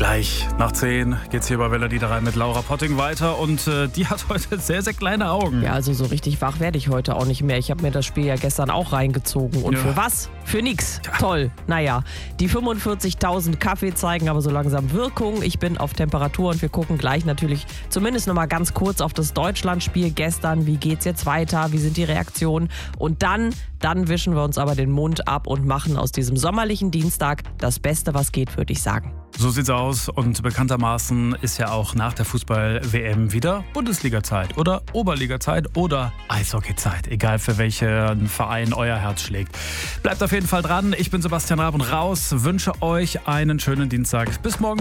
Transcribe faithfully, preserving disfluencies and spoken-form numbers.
Gleich nach zehn geht's hier bei Welle Niederrhein mit Laura Potting weiter und äh, die hat heute sehr, sehr kleine Augen. Ja, also so richtig wach werde ich heute auch nicht mehr. Ich habe mir das Spiel ja gestern auch reingezogen. Und Ja. für was? Für nix. Ja. Toll. Naja, die fünfundvierzigtausend Kaffee zeigen aber so langsam Wirkung. Ich bin auf Temperatur und wir gucken gleich natürlich zumindest noch mal ganz kurz auf das Deutschlandspiel gestern. Wie geht's jetzt weiter? Wie sind die Reaktionen? Und dann, dann wischen wir uns aber den Mund ab und machen aus diesem sommerlichen Dienstag das Beste, was geht, würde ich sagen. So sieht's aus und bekanntermaßen ist ja auch nach der Fußball-W M wieder Bundesliga-Zeit oder Oberliga-Zeit oder Eishockey-Zeit, egal für welchen Verein euer Herz schlägt. Bleibt auf jeden Fall dran, ich bin Sebastian Raab und raus, wünsche euch einen schönen Dienstag. Bis morgen.